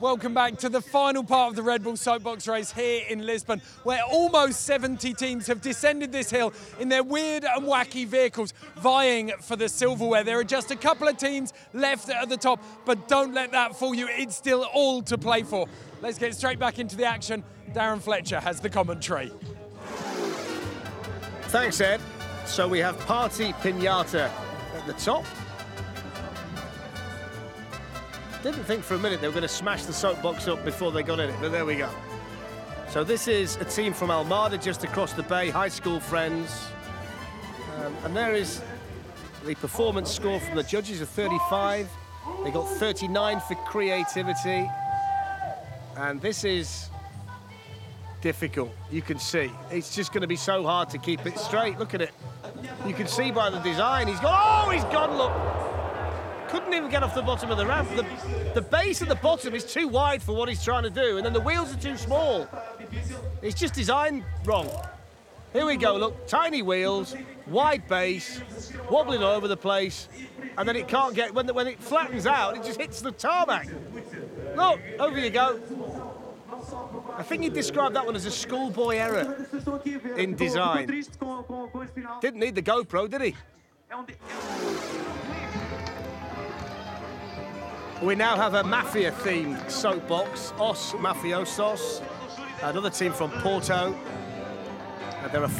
Welcome back to the final part of the Red Bull Soapbox race here in Lisbon, where almost 70 teams have descended this hill in their weird and wacky vehicles, vying for the silverware. There are just a couple of teams left at the top, but don't let that fool you. It's still all to play for. Let's get straight back into the action. Darren Fletcher has the commentary. Thanks, Ed. So we have Party Pinata at the top. Didn't think for a minute they were going to smash the soapbox up before they got in it, but there we go. So this is a team from Almada, just across the bay, high school friends. And there is the performance score from the judges of 35. They got 39 for creativity. And this is difficult, you can see. It's just going to be so hard to keep it straight. Look at it. You can see by the design, he's gone, look. Couldn't even get off the bottom of the ramp. The base at the bottom is too wide for what he's trying to do, and then the wheels are too small. It's just designed wrong. Here we go, look, tiny wheels, wide base, wobbling all over the place, and then it can't get, when it flattens out, it just hits the tarmac. Look, over you go. I think he described that one as a schoolboy error in design. Didn't need the GoPro, did he? We now have a Mafia-themed soapbox, Os Mafiosos, another team from Porto. There are